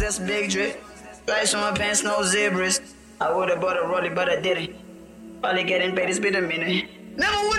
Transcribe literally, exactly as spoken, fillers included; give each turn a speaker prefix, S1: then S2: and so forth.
S1: that's big drip. Stripes on my pants, no zebras. I would've bought a rollie, but I didn't. Probably getting paid, it's been a minute. Never would